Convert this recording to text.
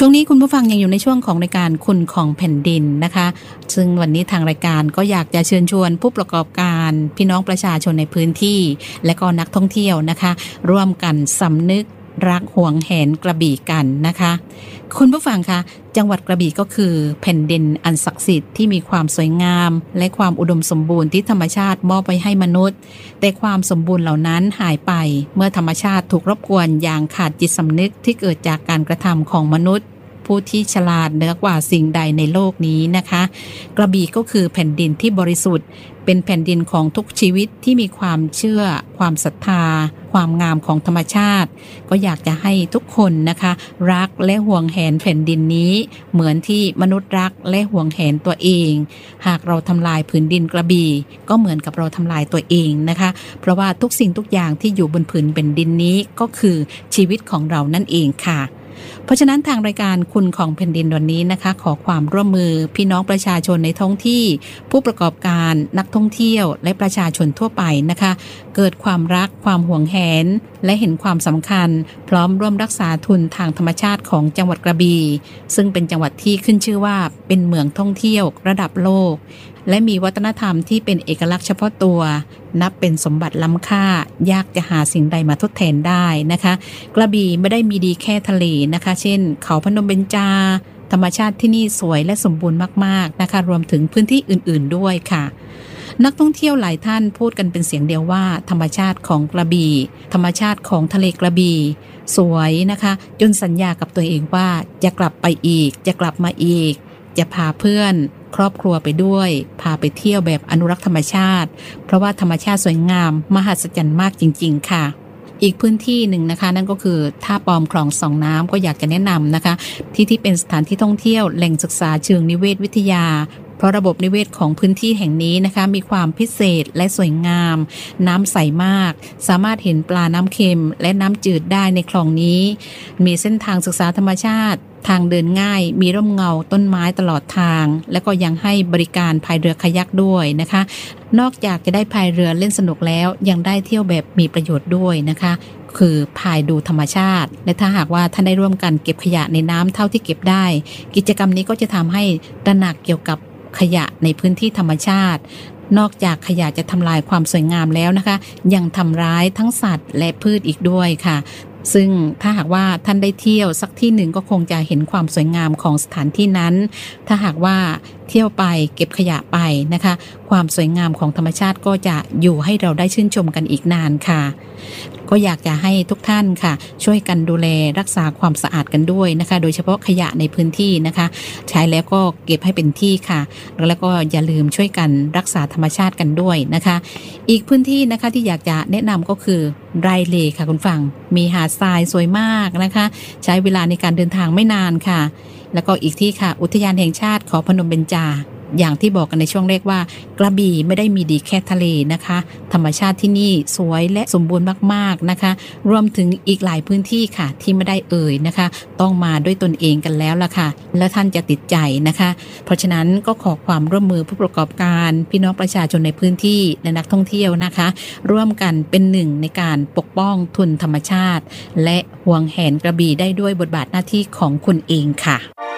ช่วงนี้คุณผู้ฟังยังอยู่ในช่วงของรายการคุณของแผ่นดินนะคะซึ่งวันนี้ทางรายการก็อยากจะเชิญชวนผู้ประกอบการพี่น้องประชาชนในพื้นที่และก็นักท่องเที่ยวนะคะร่วมกันสำนึกรักหวงแหนกระบี่กันนะคะคุณผู้ฟังคะจังหวัดกระบี่ก็คือแผ่นดินอันศักดิ์สิทธิ์ที่มีความสวยงามและความอุดมสมบูรณ์ที่ธรรมชาติมอบไว้ให้มนุษย์แต่ความสมบูรณ์เหล่านั้นหายไปเมื่อธรรมชาติถูกรบกวนอย่างขาดจิตสำนึกที่เกิดจากการกระทำของมนุษย์ผู้ที่ฉลาดเหนือกว่าสิ่งใดในโลกนี้นะคะกระบี่ก็คือแผ่นดินที่บริสุทธิ์เป็นแผ่นดินของทุกชีวิตที่มีความเชื่อความศรัทธาความงามของธรรมชาติก็อยากจะให้ทุกคนนะคะรักและห่วงแหนแผ่นดินนี้เหมือนที่มนุษย์รักและห่วงแหนตัวเองหากเราทำลายผืนดินกระบี่ก็เหมือนกับเราทำลายตัวเองนะคะเพราะว่าทุกสิ่งทุกอย่างที่อยู่บนผืนแผ่นดินนี้ก็คือชีวิตของเรานั่นเองค่ะเพราะฉะนั้นทางรายการคุณของแผ่นดินวันนี้นะคะขอความร่วมมือพี่น้องประชาชนในท้องที่ผู้ประกอบการนักท่องเที่ยวและประชาชนทั่วไปนะคะเกิดความรักความห่วงแหนและเห็นความสำคัญพร้อมร่วมรักษาทุนทางธรรมชาติของจังหวัดกระบี่ซึ่งเป็นจังหวัดที่ขึ้นชื่อว่าเป็นเมืองท่องเที่ยวระดับโลกและมีวัฒนธรรมที่เป็นเอกลักษณ์เฉพาะตัวนับเป็นสมบัติล้ำค่ายากจะหาสิ่งใดมาทดแทนได้นะคะกระบี่ไม่ได้มีดีแค่ทะเลนะคะเช่นเขาพนมเบญจาธรรมชาติที่นี่สวยและสมบูรณ์มากๆนะคะรวมถึงพื้นที่อื่นๆด้วยค่ะนักท่องเที่ยวหลายท่านพูดกันเป็นเสียงเดียวว่าธรรมชาติของกระบี่ธรรมชาติของทะเลกระบี่สวยนะคะจนสัญญากับตัวเองว่าจะกลับไปอีกจะกลับมาอีกจะพาเพื่อนครอบครัวไปด้วยพาไปเที่ยวแบบอนุรักษ์ธรรมชาติเพราะว่าธรรมชาติสวยงามมหัศจรรย์มากจริงๆค่ะอีกพื้นที่หนึ่งนะคะนั่นก็คือท่าปอมคลองสองน้ำก็อยากจะแนะนำนะคะที่เป็นสถานที่ท่องเที่ยวแหล่งศึกษาเชิงนิเวศวิทยาเพราะระบบนิเวศของพื้นที่แห่งนี้นะคะมีความพิเศษและสวยงามน้ำใสมากสามารถเห็นปลาน้ำเค็มและน้ำจืดได้ในคลองนี้มีเส้นทางศึกษาธรรมชาติทางเดินง่ายมีร่มเงาต้นไม้ตลอดทางและก็ยังให้บริการพายเรือคายักด้วยนะคะนอกจากจะได้พายเรือเล่นสนุกแล้วยังได้เที่ยวแบบมีประโยชน์ด้วยนะคะคือพายดูธรรมชาติและถ้าหากว่าท่านได้ร่วมกันเก็บขยะในน้ำเท่าที่เก็บได้กิจกรรมนี้ก็จะทำให้ตระหนักเกี่ยวกับขยะในพื้นที่ธรรมชาตินอกจากขยะจะทำลายความสวยงามแล้วนะคะยังทำร้ายทั้งสัตว์และพืชอีกด้วยค่ะซึ่งถ้าหากว่าท่านได้เที่ยวสักที่หนึ่งก็คงจะเห็นความสวยงามของสถานที่นั้นถ้าหากว่าเที่ยวไปเก็บขยะไปนะคะความสวยงามของธรรมชาติก็จะอยู่ให้เราได้ชื่นชมกันอีกนานค่ะก็อยากจะให้ทุกท่านค่ะช่วยกันดูแลรักษาความสะอาดกันด้วยนะคะโดยเฉพาะขยะในพื้นที่นะคะใช้แล้วก็เก็บให้เป็นที่ค่ะแล้วก็อย่าลืมช่วยกันรักษาธรรมชาติกันด้วยนะคะอีกพื้นที่นะคะที่อยากจะแนะนำก็คือไรเลค่ะคุณฟังมีหาดทรายสวยมากนะคะใช้เวลาในการเดินทางไม่นานค่ะแล้วก็อีกที่ค่ะอุทยานแห่งชาติเขาพนมเบญจาอย่างที่บอกกันในช่วงแรกว่ากระบี่ไม่ได้มีดีแค่ทะเลนะคะธรรมชาติที่นี่สวยและสมบูรณ์มากๆนะคะรวมถึงอีกหลายพื้นที่ค่ะที่ไม่ได้เอ่ยนะคะต้องมาด้วยตนเองกันแล้วล่ะค่ะและท่านจะติดใจนะคะเพราะฉะนั้นก็ขอความร่วมมือผู้ประกอบการพี่น้องประชาชนในพื้นที่และนักท่องเที่ยวนะคะร่วมกันเป็นหนึ่งในการปกป้องทุนธรรมชาติและห่วงแหนกระบี่ได้ด้วยบทบาทหน้าที่ของคุณเองค่ะ